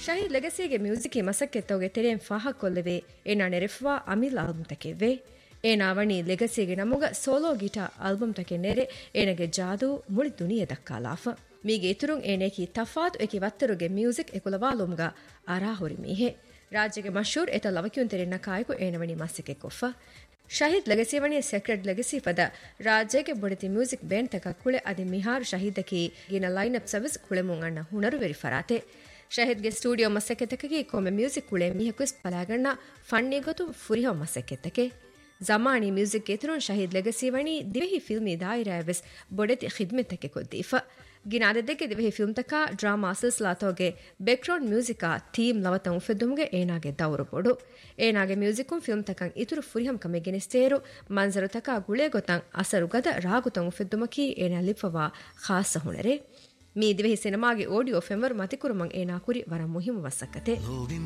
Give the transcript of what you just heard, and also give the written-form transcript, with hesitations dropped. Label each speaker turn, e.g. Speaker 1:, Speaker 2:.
Speaker 1: ಶಹೀದ್ ಲೆಗಸಿಗೆ music ಮಸಕ್ಕೆ ತೋಗೆ ತೆರೆಯಂ ಫಾಹ ಕೊಲ್ಲವೆ ಏನ ನೆರೆಫ್ವಾ ಅಮಿಲ್ album ತಕೆವೆ ಏನಾವಣಿ ಲೆಗಸಿಗೆ ನಮುಗ solo guitar album ತಕೆ ನೆರೆ ಏನಗೆ ಜಾದೂ ಮುಳಿ ದುನಿಯೆ ದಕ್ಕಾಲಾಫ ಮೀಗೆ ಇತುರುಂ ಏನೇಕಿ ತಫಾತ್ ಎಕಿ ವತ್ತರುಗೆ ಮ್ಯೂಸಿಕ್ ಎಕುಲವಾಲುಮ್ಗ ಆರಾಹುರಿ ಮೀಹೆ ರಾಜ್ಯಗೆ ಮಶೂರ್ ಎತ ಲವಕ್ಯುನ್ ತೆರೆನ್ನ ಕಾಯಕು ಏನವಣಿ ಮಸಕ್ಕೆ ಕೊಫ ಶಹೀದ್ ಲೆಗಸಿವಣಿ ಸೆಕ್ರೆಟ್ ಲೆಗಸಿ ಪದ ರಾಜ್ಯಗೆ ಬೊಡಿತಿ ಮ್ಯೂಸಿಕ್ ಬ್ಯಾಂಡ್ ತಕ ಕುಳೆ ಅದಿ ಮಿಹಾರ್ ಶಹೀದಕಿ ಗಿನ line up service ಕುಳೆ ಮುಂಗಣ್ಣ ಹುಣರು ವೆರಿಫರಾತೆ ಶಹೀದ್ಗೆ studio ಮಸಕ್ಕೆತಕಗೆ ಕೊಮ್ಮೆ music ಕುಳೆ ಮಿಹಕುಸ್ ಪಲಾಗಣ್ಣ ಫಣ್ಣಿ ಗೊತ್ತು ಫುರಿಹೋ ಮಸಕ್ಕೆತಕೆ ಜಮಾನಿ ಮ್ಯೂಸಿಕ್ ಎತುರುನ್ ಶಹೀದ್ ಲೆಗಸಿವಣಿ ದಿವೆಹಿ ಫಿಲ್ಮಿ ದಾಯಿರಾವೆಸ್ ಬೊಡೆತಿ ಖಿದ್ಮೆತಕೆ ಕೊದ್ದೀಫ ಗಿನಾದೆದೆಗೆ ದಿವೆಹಿ ಫಿಲ್ಮ್ ತಕ ಡ್ರಾಮಾ ಸಿಲ್ಸಿಲಾತೋಗೆ ಬ್ಯಾಕ್ಗ್ರೌಂಡ್ ಮ್ಯೂಸಿಕಾ ಥೀಮ್ ಲವತಂ ಉಫೆದ್ದುಮ್ಗೆ ಏನಾಗೆ ದೌರು ಪೊಡು ಏನಾಗೆ ಮ್ಯೂಸಿಕುಂ ಫಿಲ್ಮ್ ತಕಂ ಇತುರು ಫುರಿಹಂ ಕಮೆಗೆನಿಸ್ತೇರು ಮಂಜರು ತಕ ಗುಳೆ ಗೊತಂ ಅಸರು ಗದ ರಾಗುತಂ ಉಫೆದ್ದುಮಕಿ ಏನ ಲಿಫವಾ ಖಾಸ ಹುಣರೆ ಮೀ ದಿವೆಹಿ ಸಿನಿಮಾಗೆ ಆಡಿಯೋ ಫೆಂವರ್ ಮತಿಕುರುಮಂ ಏನಾ ಕುರಿ ವರ ಮುಹಿಮ ವಸಕತೆ